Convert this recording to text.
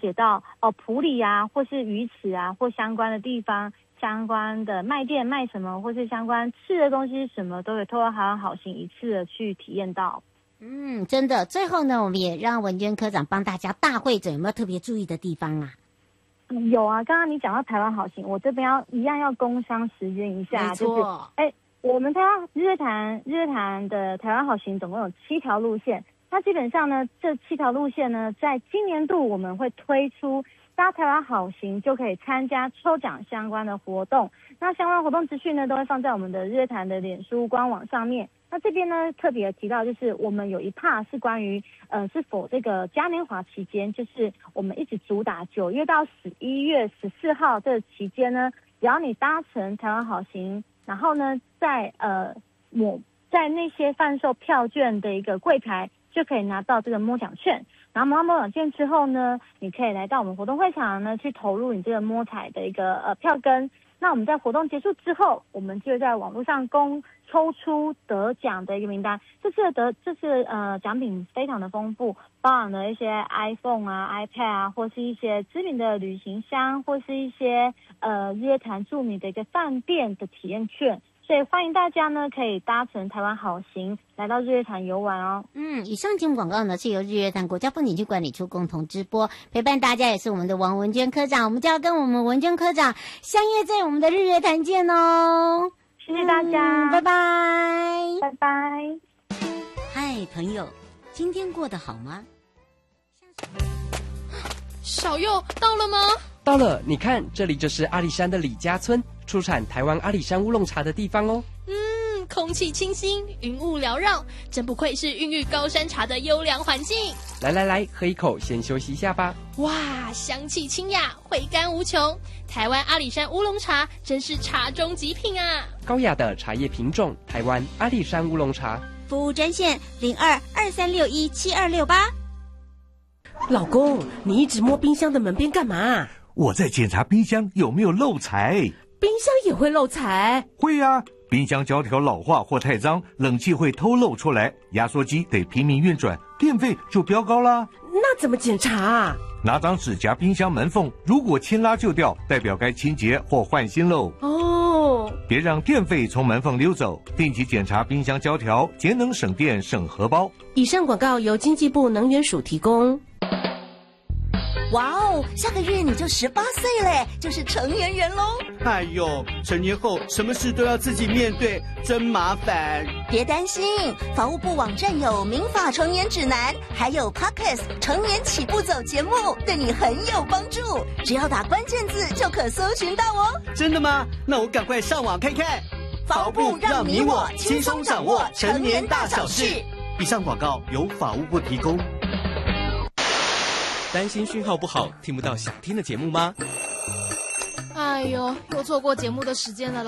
解到埔里啊，或是鱼池啊，或相关的地方，相关的卖店卖什么，或是相关吃的东西什么，都有透过台湾好行一次的去体验到。 真的。最后呢，我们也让文娟科长帮大家大会诊，有没有特别注意的地方啊？ 有啊，刚刚你讲到台湾好行，我这边一样要工商时间一下，就是我们台湾日月潭的台湾好行总共有7条路线。那基本上呢，这7条路线呢，在今年度我们会推出搭台湾好行就可以参加抽奖相关的活动。那相关活动资讯呢，都会放在我们的日月潭的脸书官网上面。那这边呢，特别提到就是我们有一 part 是关于是否这个嘉年华期间，就是我们一直主打9月到11月14号这期间呢，只要你搭乘台湾好行，然后呢，在那些贩售票券的一个柜台，就可以拿到这个摸奖券。然后拿到摸奖券之后呢，你可以来到我们活动会场呢，去投入你这个摸彩的一个票根。那我们在活动结束之后，我们就在网络上抽出得奖的一个名单。这次奖品非常的丰富，包含了一些 iPhone 啊、iPad 啊，或是一些知名的旅行箱，或是一些日月潭著名的一个饭店的体验券。所以欢迎大家呢，可以搭乘台湾好行来到日月潭游玩哦。 以上节目广告呢是由日月潭国家风景区管理处共同直播，陪伴大家也是我们的王文娟科长，我们就要跟我们文娟科长相约在我们的日月潭见哦。 谢谢大家， 拜拜， 拜拜。 嗨，朋友，今天过得好吗？ 小佑到了吗？ 到了，你看，这里就是阿里山的李家村，出产台湾阿里山乌龙茶的地方哦。 空气清新，云雾缭绕，真不愧是孕育高山茶的优良环境。 来，喝一口，先休息一下吧。 哇，香气清雅，回甘无穷。台湾阿里山乌龙茶真是茶中极品啊！ 高雅的茶叶品种，台湾阿里山乌龙茶。 服务专线0223617268。 老公，你一直摸冰箱的门边干嘛？ 我在检查冰箱有没有漏财。 冰箱也会漏财？ 会啊，冰箱胶条老化或太脏，冷气会偷漏出来，压缩机得拼命运转，电费就飙高啦。 那怎么检查啊？ 拿张纸夹冰箱门缝，如果牵拉就掉，代表该清洁或换新喽。别让电费从门缝溜走，定期检查冰箱胶条，节能省电省荷包。 以上广告由经济部能源署提供。 哇哦，下个月你就18岁嘞，就是成年人喽。 哎呦，成年后什么事都要自己面对，真麻烦。 别担心，法务部网站有民法成年指南，还有 Podcast 成年起步走节目，对你很有帮助。只要打关键字就可搜寻到哦。 真的吗？那我赶快上网看看。 法务部让你我轻松掌握成年大小事。 以上广告由法务部提供。 担心讯号不好，听不到想听的节目吗？ 哎呦，又错过节目的时间了啦。